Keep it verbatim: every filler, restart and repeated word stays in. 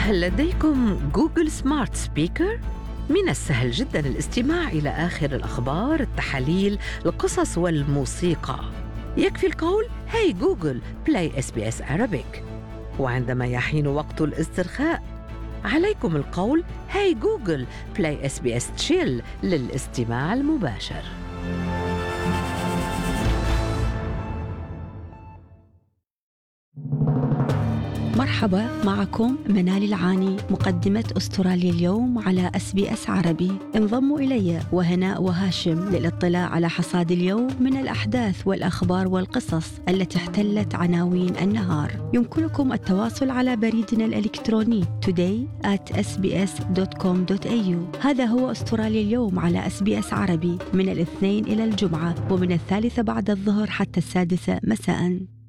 هل لديكم جوجل سمارت سبيكر؟ من السهل جدا الاستماع إلى آخر الأخبار، التحاليل، القصص والموسيقى. يكفي القول هاي جوجل بلاي إس بي إس Arabic. وعندما يحين وقت الاسترخاء عليكم القول هاي جوجل بلاي إس بي إس Chill للاستماع المباشر. مرحبا، معكم منال العاني مقدمة أستراليا اليوم على إس بي إس عربي. انضموا إلي وهناء وهاشم للاطلاع على حصاد اليوم من الأحداث والأخبار والقصص التي احتلت عناوين النهار. يمكنكم التواصل على بريدنا الإلكتروني today at s b s dot com dot a u. هذا هو أستراليا اليوم على إس بي إس عربي من الاثنين إلى الجمعة، ومن الثالثة بعد الظهر حتى السادسة مساءً.